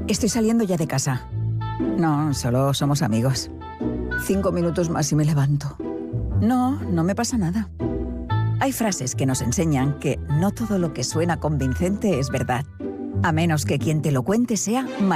Estoy saliendo ya de casa. No, solo somos amigos. 5 minutos más y me levanto. No, no me pasa nada. Hay frases que nos enseñan que no todo lo que suena convincente es verdad, a menos que quien te lo cuente sea